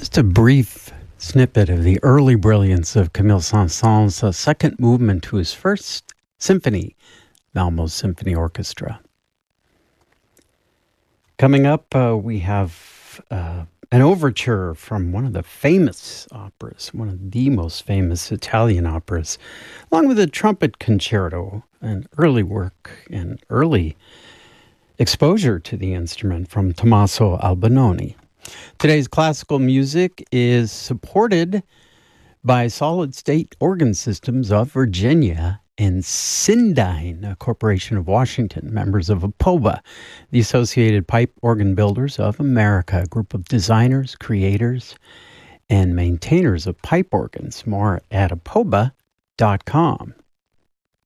Just a brief snippet of the early brilliance of Camille Saint-Saëns' second movement to his first symphony, Malmo Symphony Orchestra. Coming up, we have an overture from one of the famous operas, one of the most famous Italian operas, along with a trumpet concerto, an early work and early exposure to the instrument from Tommaso Albinoni. Today's classical music is supported by Solid State Organ Systems of Virginia and Sindyne, a corporation of Washington, members of APOBA, the Associated Pipe Organ Builders of America, a group of designers, creators, and maintainers of pipe organs. More at apoba.com.